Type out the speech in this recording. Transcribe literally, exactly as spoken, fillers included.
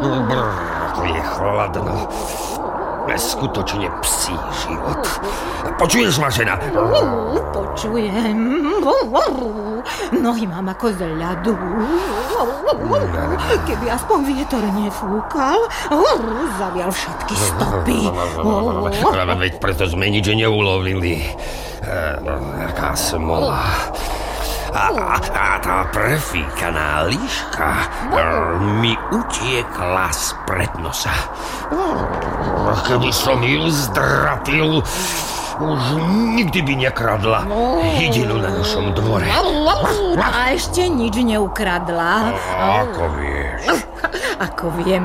Brr, ako je chladno. Skutočne psí život. Počuješ, Mašena? Počujem. Nohy mám ako z ľadu. Keby aspoň vietor nefúkal, zavial všetky stopy. Veď preto sme nič neulovili. Aká smola. A, a, a tá prefíkaná líška mi utiekla spred nosa. Keby som ju zdrapil, už nikdy by nekradla hydinu na našom dvore. A ešte nič neukradla. Ako vieš? Ako viem.